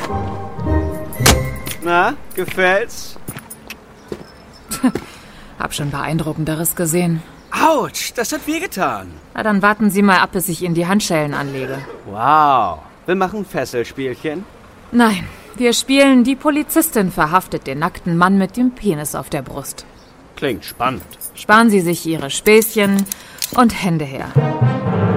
Na, gefällt's? Hab schon Beeindruckenderes gesehen. Autsch, das hat wehgetan. Na, dann warten Sie mal ab, bis ich Ihnen die Handschellen anlege. Wow, wir machen Fesselspielchen? Nein, wir spielen Die Polizistin verhaftet den nackten Mann mit dem Penis auf der Brust. Klingt spannend. Sparen Sie sich Ihre Späßchen und Hände her.